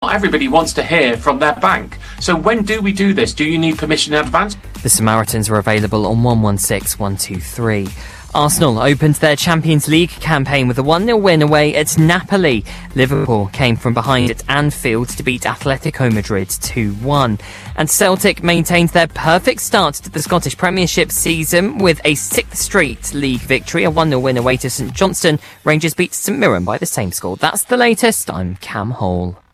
not everybody wants to hear from their bank. So when do we do this? Do you need permission in advance? The Samaritans were available on 116 123. Arsenal opened their Champions League campaign with a 1-0 win away at Napoli. Liverpool came from behind at Anfield to beat Atletico Madrid 2-1. And Celtic maintained their perfect start to the Scottish Premiership season with a 6th straight league victory, a 1-0 win away to St Johnstone. Rangers beat St Mirren by the same score. That's the latest. I'm Cam Hall.